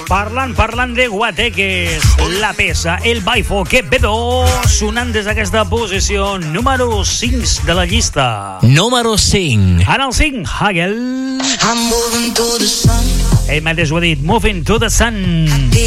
Parlant de guateques, la peça El Baifo que vedo sonant des d'aquesta posició número 5 de la llista. Número 5. En el 5, Hagel. Ell mateix ho ha dit, Moving to the Sun.